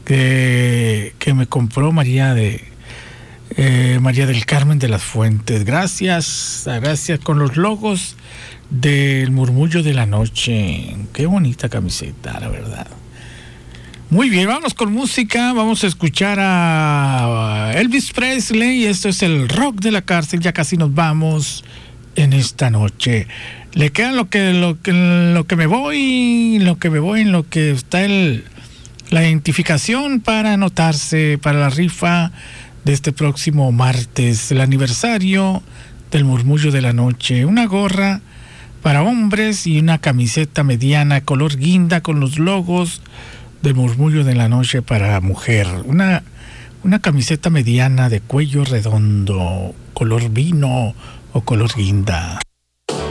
que me compró María del Carmen de las Fuentes. Gracias con los logos del Murmullo de la Noche. Qué bonita camiseta, la verdad. Muy bien, vamos con música. Vamos a escuchar a Elvis Presley. Esto es el rock de la cárcel. Ya casi nos vamos en esta noche. Le queda lo que me voy, en lo que está la identificación para anotarse para la rifa de este próximo martes, el aniversario del Murmullo de la Noche. Una gorra para hombres y una camiseta mediana color guinda con los logos del Murmullo de la Noche para mujer. Una camiseta mediana de cuello redondo, color vino o color guinda.